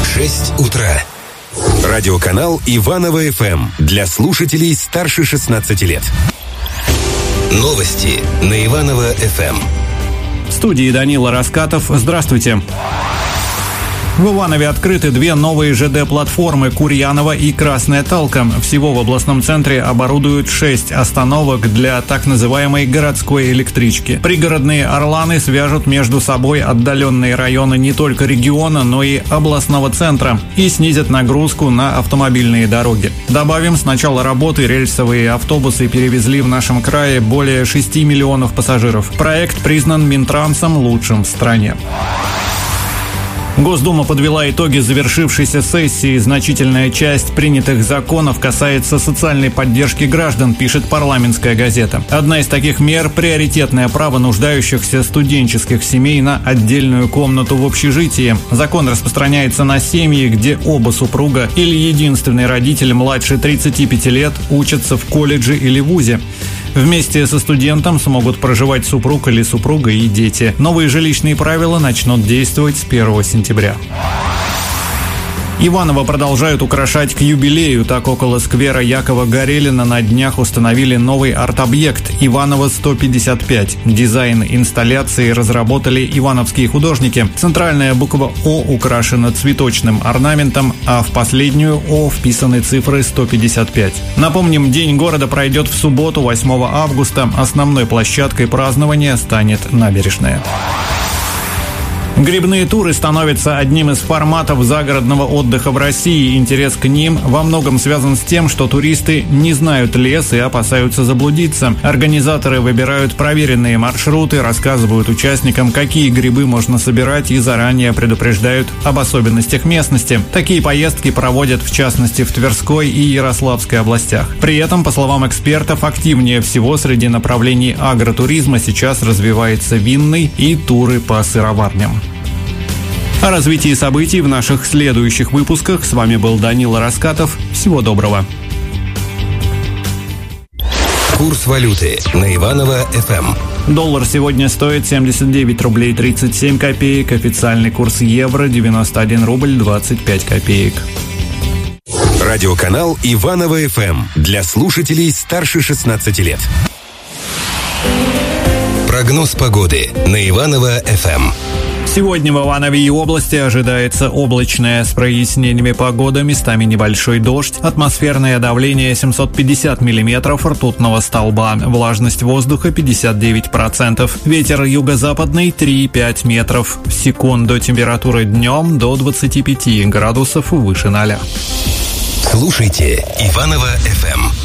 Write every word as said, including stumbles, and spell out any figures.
шесть утра. Радиоканал Иваново-ФМ для слушателей старше шестнадцати лет. Новости на Иваново-ФМ. В студии Данила Раскатов. Здравствуйте. В Иванове открыты две новые ЖД-платформы Курьяново и Красная Талка. Всего в областном центре оборудуют шесть остановок для так называемой городской электрички. Пригородные «Орланы» свяжут между собой отдаленные районы не только региона, но и областного центра и снизят нагрузку на автомобильные дороги. Добавим, с начала работы рельсовые автобусы перевезли в нашем крае более шести миллионов пассажиров. Проект признан Минтрансом лучшим в стране. Госдума подвела итоги завершившейся сессии. Значительная часть принятых законов касается социальной поддержки граждан, пишет «Парламентская газета». Одна из таких мер – приоритетное право нуждающихся студенческих семей на отдельную комнату в общежитии. Закон распространяется на семьи, где оба супруга или единственный родитель младше тридцати пяти лет учатся в колледже или вузе. Вместе со студентом смогут проживать супруг или супруга и дети. Новые жилищные правила начнут действовать с первого сентября. Иваново продолжают украшать к юбилею. Так, около сквера Якова Горелина на днях установили новый арт-объект «Иваново сто пятьдесят пять». Дизайн инсталляции разработали ивановские художники. Центральная буква «О» украшена цветочным орнаментом, а в последнюю «О» вписаны цифры сто пятьдесят пять. Напомним, День города пройдет в субботу, восьмого августа. Основной площадкой празднования станет набережная. Грибные туры становятся одним из форматов загородного отдыха в России. Интерес к ним во многом связан с тем, что туристы не знают лес и опасаются заблудиться. Организаторы выбирают проверенные маршруты, рассказывают участникам, какие грибы можно собирать, и заранее предупреждают об особенностях местности. Такие поездки проводят в частности в Тверской и Ярославской областях. При этом, по словам экспертов, активнее всего среди направлений агротуризма сейчас развивается винный и туры по сыроварням. О развитии событий в наших следующих выпусках. С вами был Данила Раскатов. Всего доброго. Курс валюты на Иваново-ФМ. Доллар сегодня стоит семьдесят девять рублей тридцать семь копеек. Официальный курс евро девяносто один рубль двадцать пять копеек. Радиоканал Иваново-ФМ для слушателей старше шестнадцати лет. Прогноз погоды на Иваново-ФМ. Сегодня в Иванове и области ожидается облачная с прояснениями погода, местами небольшой дождь, атмосферное давление семьсот пятьдесят миллиметров ртутного столба, влажность воздуха пятьдесят девять процентов, ветер юго-западный три-пять метров в секунду, температура днем до двадцати пяти градусов выше ноля. Слушайте Иваново-ФМ.